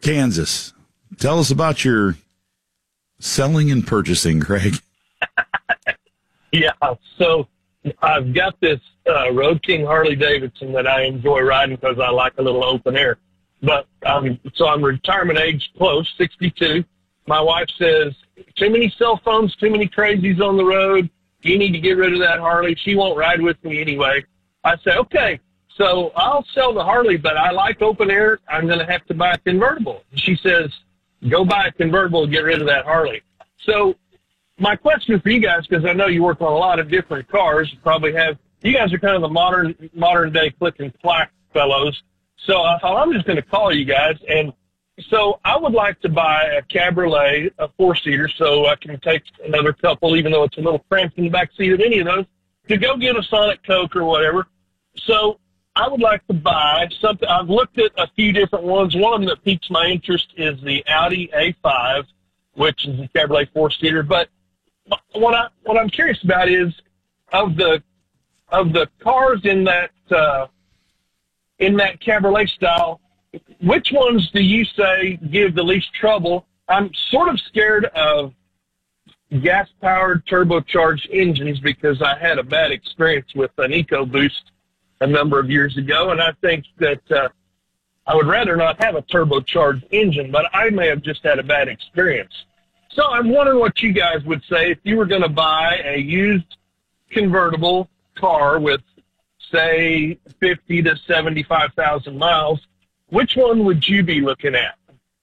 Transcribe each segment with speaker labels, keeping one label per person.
Speaker 1: Kansas. Tell us about your selling and purchasing, Craig.
Speaker 2: Yeah, so I've got this Road King Harley Davidson that I enjoy riding because I like a little open air. But so I'm retirement age close, 62. My wife says, too many cell phones, too many crazies on the road. You need to get rid of that Harley. She won't ride with me anyway. I say, okay, so I'll sell the Harley, but I like open air. I'm going to have to buy a convertible. She says, go buy a convertible and get rid of that Harley. So my question for you guys, because I know you work on a lot of different cars, you guys are kind of the modern day click and clack fellows. So I thought I'm just going to call you guys. And so I would like to buy a Cabriolet, a 4-seater, so I can take another couple, even though it's a little cramped in the back seat of any of those, to go get a Sonic Coke or whatever. So I would like to buy something. I've looked at a few different ones. One of them that piques my interest is the Audi A5, which is a Cabriolet 4-seater. But what I'm curious about is of the cars in that Cabriolet style, which ones do you say give the least trouble? I'm sort of scared of gas-powered turbocharged engines because I had a bad experience with an EcoBoost a number of years ago, and I think that I would rather not have a turbocharged engine, but I may have just had a bad experience. So I'm wondering what you guys would say if you were going to buy a used convertible car with, say, 50 to 75,000 miles. Which one would you be looking at?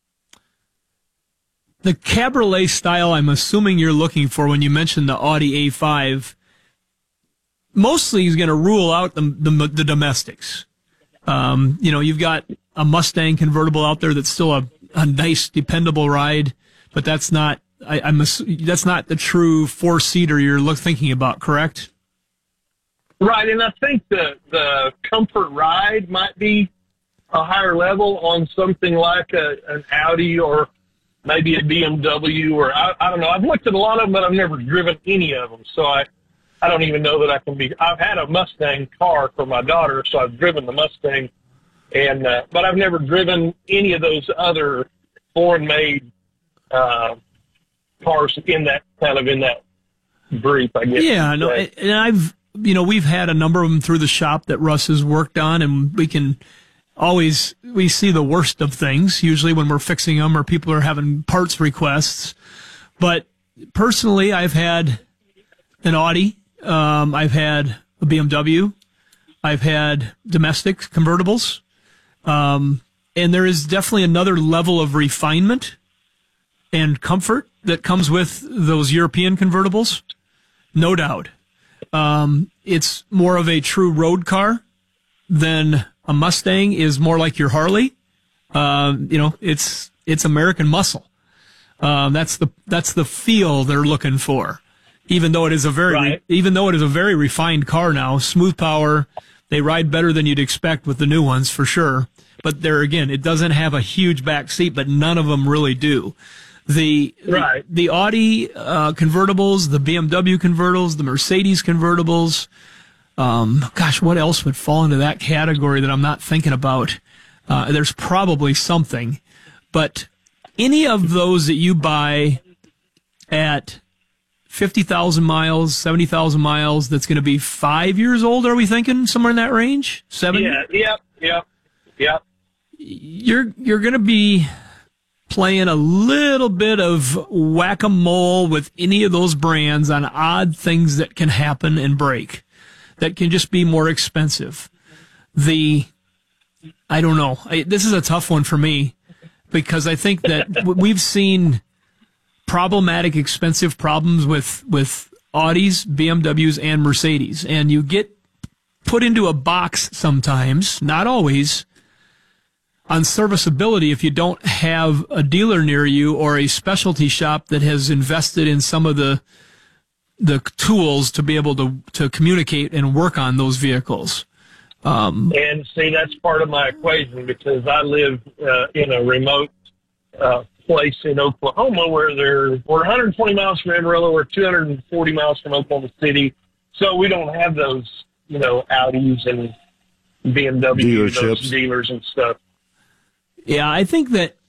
Speaker 3: The Cabriolet style, I'm assuming you're looking for when you mentioned the Audi A5, mostly is going to rule out the domestics. You've got a Mustang convertible out there that's still a nice, dependable ride, but that's not that's not the true 4-seater you're thinking about, correct?
Speaker 2: Right, and I think the comfort ride might be a higher level on something like an Audi or maybe a BMW or I don't know. I've looked at a lot of them, but I've never driven any of them. So I don't even know that I can be. I've had a Mustang car for my daughter, so I've driven the Mustang, but I've never driven any of those other foreign-made cars in that group, I guess.
Speaker 3: Yeah, no, and we've had a number of them through the shop that Russ has worked on, and we see the worst of things, usually when we're fixing them or people are having parts requests. But personally, I've had an Audi, I've had a BMW, I've had domestic convertibles, and there is definitely another level of refinement and comfort that comes with those European convertibles, no doubt. It's more of a true road car than a Mustang is more like your Harley. It's American muscle. That's the feel they're looking for. Even though it is a very refined car now, smooth power, they ride better than you'd expect with the new ones for sure. But there again, it doesn't have a huge back seat, but none of them really do. The Audi convertibles, the BMW convertibles, the Mercedes convertibles. What else would fall into that category that I'm not thinking about? There's probably something, but any of those that you buy at 50,000 miles, 70,000 miles, that's going to be 5 years old, are we thinking somewhere in that range? 7?
Speaker 2: Yeah.
Speaker 3: You're going to be playing a little bit of whack-a-mole with any of those brands on odd things that can happen and break, that can just be more expensive. I don't know. This is a tough one for me because I think that we've seen problematic, expensive problems with Audis, BMWs, and Mercedes. And you get put into a box sometimes, not always, on serviceability if you don't have a dealer near you or a specialty shop that has invested in some of the tools to be able to communicate and work on those vehicles.
Speaker 2: And see, that's part of my equation because I live in a remote place in Oklahoma where we're 120 miles from Amarillo, we're 240 miles from Oklahoma City, so we don't have those, Audis and BMW those dealers and stuff.
Speaker 3: Yeah, I think that